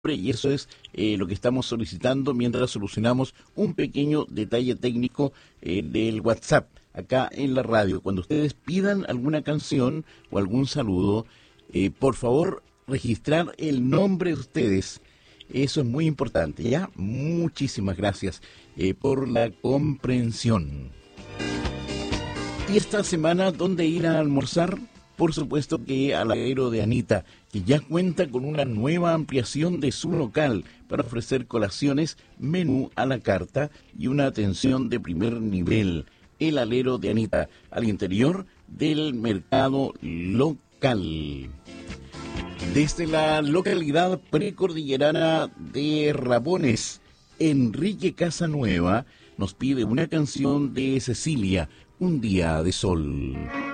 y eso es lo que estamos solicitando mientras solucionamos un pequeño detalle técnico del WhatsApp acá en la radio. Cuando ustedes pidan alguna canción o algún saludo, por favor registrar el nombre de ustedes. Eso es muy importante, ¿ya? Muchísimas gracias por la comprensión. ¿Y esta semana dónde ir a almorzar? Por supuesto que al Aguero de Anita, que ya cuenta con una nueva ampliación de su local para ofrecer colaciones, menú a la carta y una atención de primer nivel. El Alero de Anita, al interior del mercado local. Desde la localidad precordillerana de Rabones, Enrique Casanueva nos pide una canción de Cecilia, Un día de sol.